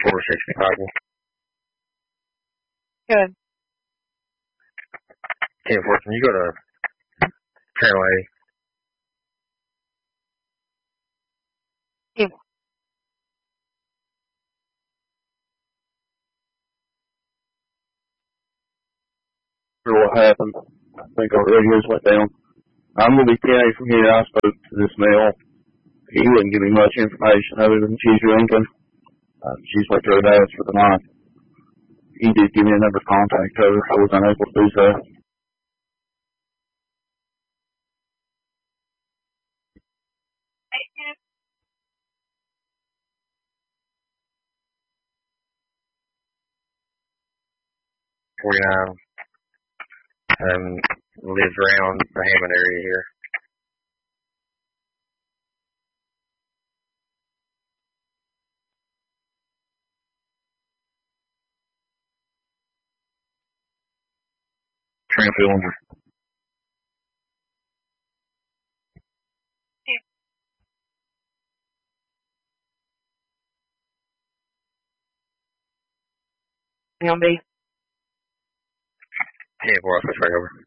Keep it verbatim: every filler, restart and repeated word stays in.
four six compatible. Good. ten four, can you go to channel A? Yeah. What happened? I think our radios went down. I'm going to be ten A from here. I spoke to this male. He wouldn't give me much information other than she's drinking. Uh, she's went to her dad's for the night. He did give me a number of contact her. I was unable to do so. forty-nine. Um, lives around the Hammond area here. Tranquilizer. Beyond B. ten four, I'll switch back over.